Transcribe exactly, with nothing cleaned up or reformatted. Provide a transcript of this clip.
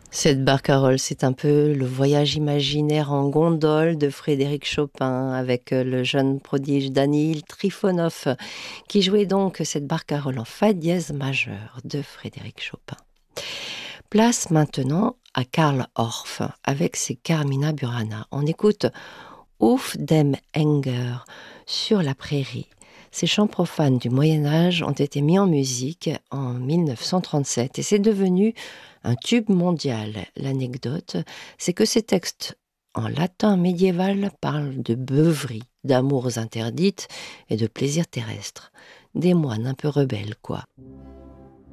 Cette barcarolle, c'est un peu le voyage imaginaire en gondole de Frédéric Chopin avec euh, le jeune prodige Danil Trifonov qui jouait donc cette barcarolle en fa dièse majeur de Frédéric Chopin. Place maintenant à Karl Orff avec ses Carmina Burana. On écoute Auf dem Enger sur la prairie. Ces chants profanes du Moyen Âge ont été mis en musique en mille neuf cent trente-sept et c'est devenu un tube mondial. L'anecdote, c'est que ces textes en latin médiéval parlent de beuverie, d'amours interdites et de plaisirs terrestres. Des moines un peu rebelles, quoi.